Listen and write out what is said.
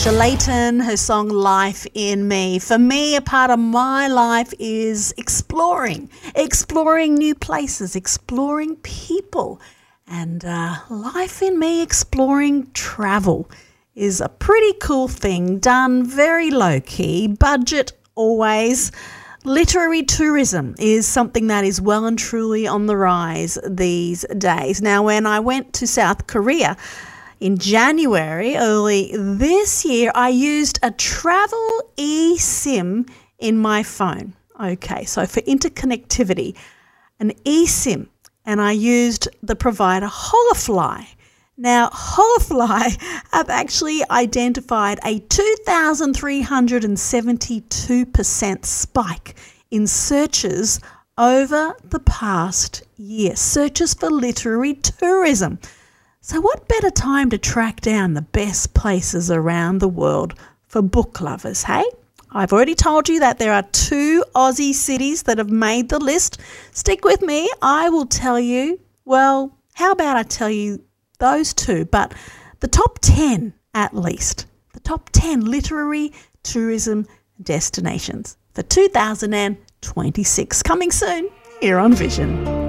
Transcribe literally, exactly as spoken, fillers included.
Natasha Layton, her song Life in Me. For me, a part of my life is exploring, exploring new places, exploring people. And uh, Life in Me, exploring travel is a pretty cool thing, done very low-key, budget always. Literary tourism is something that is well and truly on the rise these days. Now, when I went to South Korea in January, early this year, I used a travel eSIM in my phone. Okay, so for interconnectivity, an eSIM, and I used the provider Holafly. Now, Holafly have actually identified a two thousand three hundred seventy-two percent spike in searches over the past year, searches for literary tourism. So what better time to track down the best places around the world for book lovers, hey? I've already told you that there are two Aussie cities that have made the list. Stick with me. I will tell you, well, how about I tell you those two, but the top ten at least, the top ten literary tourism destinations for two thousand twenty-six. Coming soon here on Vision.